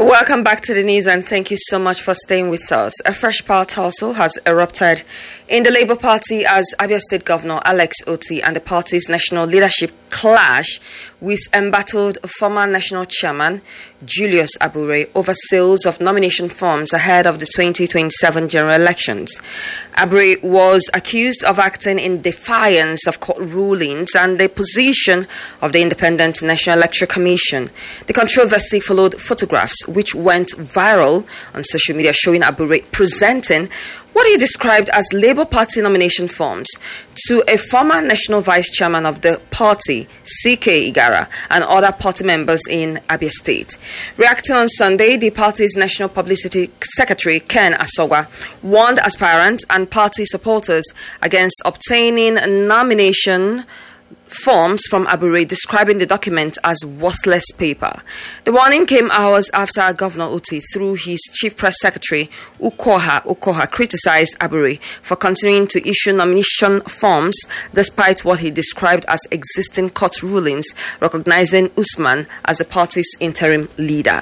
Welcome back to the news, and thank you so much for staying with us. A fresh power tussle has erupted in the Labour Party as Abia State Governor Alex Otti and the party's national leadership clash with embattled former national chairman Julius Abure over sales of nomination forms ahead of the 2027 general elections. Abure was accused of acting in defiance of court rulings and the position of the Independent National Electoral Commission. The controversy followed photographs which went viral on social media showing Abure presenting what he described as Labour Party nomination forms to a former national vice chairman of the party, C.K. Igara, and other party members in Abia State. Reacting on Sunday, the party's national publicity secretary, Ken Asogwa, warned aspirants and party supporters against obtaining nomination forms from Abure, describing the document as worthless paper. The warning came hours after Governor Otti, through his chief press secretary, Ukoha, criticized Abure for continuing to issue nomination forms despite what he described as existing court rulings recognizing Usman as the party's interim leader.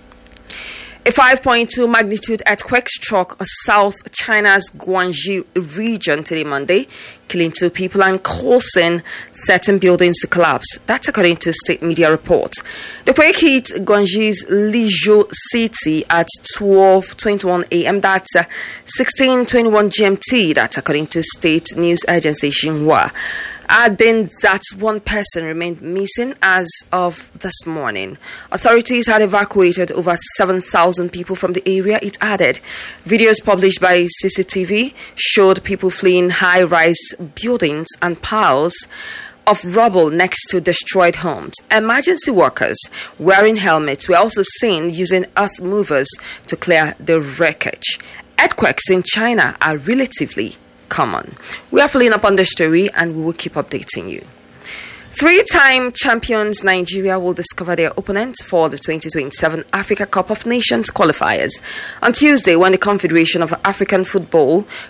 A 5.2 magnitude earthquake struck South China's Guangxi region today, Monday, killing 2 people and causing 13 buildings to collapse. That's according to state media reports. The quake hit Guangxi's Lizhou city at 12:21 a.m. That's 16:21 GMT. That's according to state news agency Xinhua. Adding that 1 person remained missing as of this morning. Authorities had evacuated over 7,000 people from the area, it added. Videos published by CCTV showed people fleeing high-rise buildings and piles of rubble next to destroyed homes. Emergency workers wearing helmets were also seen using earth movers to clear the wreckage. Earthquakes in China are relatively common. We are following up on the story and we will keep updating you. 3-time champions Nigeria will discover their opponents for the 2027 Africa Cup of Nations qualifiers on Tuesday when the Confederation of African Football